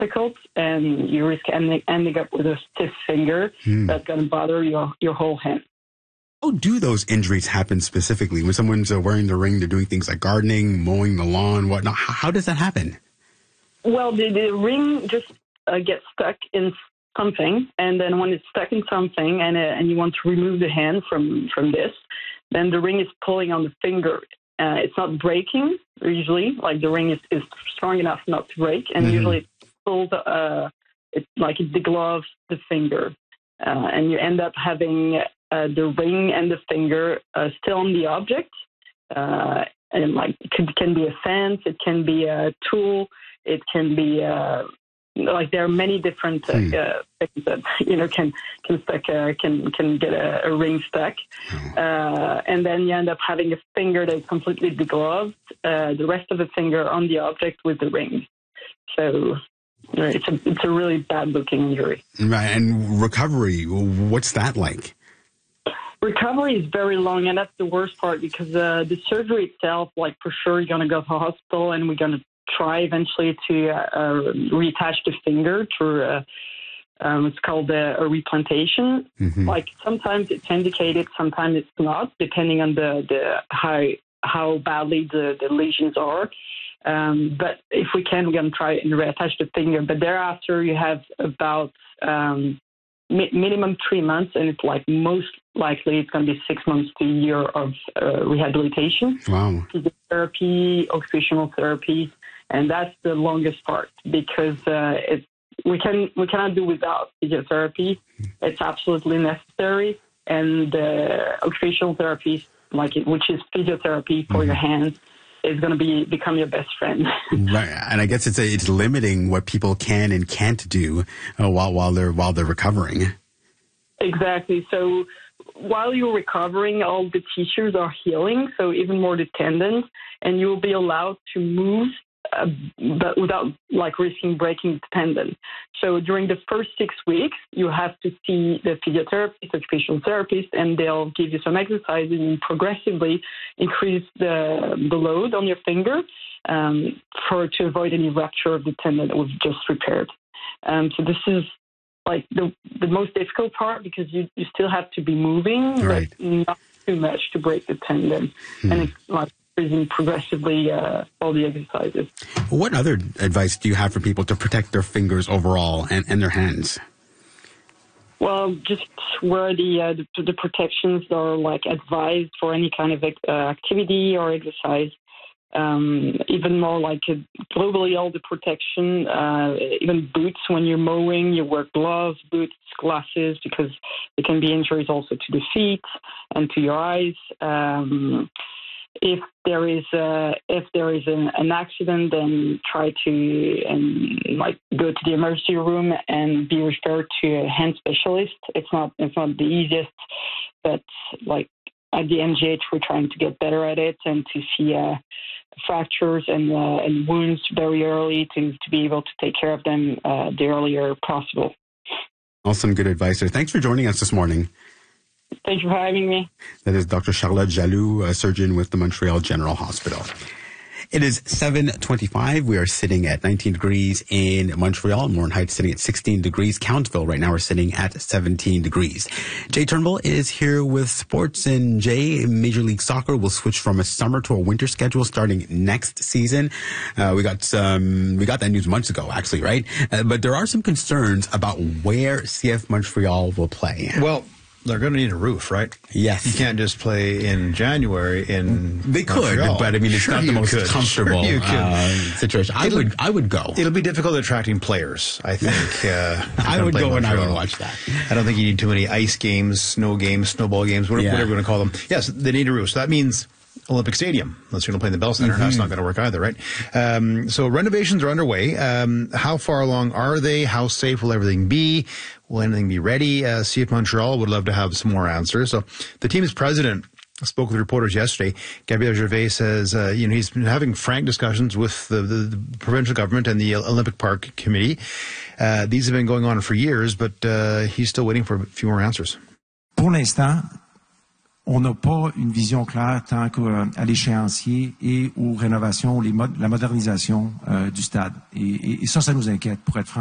difficult, and you risk ending up with a stiff finger that's going to bother your whole hand. How do those injuries happen specifically? When someone's wearing the ring, they're doing things like gardening, mowing the lawn, whatnot. How does that happen? Well, the ring just gets stuck in something, and then when it's stuck in something and you want to remove the hand from this, then the ring is pulling on the finger. It's not breaking, usually. Like, the ring is strong enough not to break, and usually it pulls, it degloves the finger. And you end up having the ring and the finger still on the object. And, like, it can be a fence, it can be a tool, it can be... there are many different things that can get a ring stuck, and then you end up having a finger that is completely degloved, the rest of the finger on the object with the ring. So it's a really bad looking injury. Right, and recovery, what's that like? Recovery is very long, and that's the worst part, because the surgery itself, like, for sure, you're going to go to the hospital, and we're going to try eventually to reattach the finger through it's called a replantation. Like, sometimes it's indicated, sometimes it's not, depending on the how badly the lesions are. But if we can, we're going to try and reattach the finger. But thereafter, you have about minimum 3 months, and it's like most likely it's going to be 6 months to a year of rehabilitation. Wow. Physiotherapy, occupational therapy. And that's the longest part, because we cannot do without physiotherapy. It's absolutely necessary, and occupational therapy, which is physiotherapy for your hands, is going to become your best friend. Right, and I guess it's limiting what people can and can't do while they're recovering. Exactly. So while you're recovering, all the tissues are healing. So even more the tendons, and you will be allowed to move. But without risking breaking the tendon. So during the first 6 weeks, you have to see the physiotherapist, occupational therapist, and they'll give you some exercises and progressively increase the load on your finger to avoid any rupture of the tendon that was just repaired. So this is like the most difficult part, because you still have to be moving, right, but not too much to break the tendon. And it's like progressively all the exercises. What other advice do you have for people to protect their fingers overall and their hands? Well, just wear the protections that are advised for any kind of activity or exercise. Even more globally, all the protection, even boots when you're mowing, you wear gloves, boots, glasses, because there can be injuries also to the feet and to your eyes. If there is an accident, then try to go to the emergency room and be referred to a hand specialist. It's not the easiest, but at the NGH we're trying to get better at it and to see fractures and wounds very early to be able to take care of them the earlier possible. Awesome, good advice there. Thanks for joining us this morning. Thank you for having me. That is Dr. Charlotte Jaloux, a surgeon with the Montreal General Hospital. It is 7:25. We are sitting at 19 degrees in Montreal. Morin Heights sitting at 16 degrees. Countsville right now we're sitting at 17 degrees. Jay Turnbull is here with sports. And Jay, Major League Soccer will switch from a summer to a winter schedule starting next season. We got that news months ago, actually, right? But there are some concerns about where CF Montreal will play. Well, they're going to need a roof, right? Yes. You can't just play in January in They could, Montreal. but I mean, it's not the most comfortable situation. I would go. It'll be difficult attracting players, I think. I would go and I would watch that. I don't think you need too many ice games, snow games, snowball games, whatever you want to call them. Yes, they need a roof. So that means Olympic Stadium, unless you're going to play in the Bell Center. That's not going to work either, right? So renovations are underway. How far along are they? How safe will everything be? Will anything be ready? CF Montreal would love to have some more answers. So the team's president spoke with reporters yesterday. Gabriel Gervais says, he's been having frank discussions with the provincial government and the Olympic Park Committee. These have been going on for years, but he's still waiting for a few more answers. Pour l'instant, on n'a pas une vision claire tant qu'à l'échéancier et aux rénovations, la modernisation du stade. Et ça nous inquiète, pour être franc.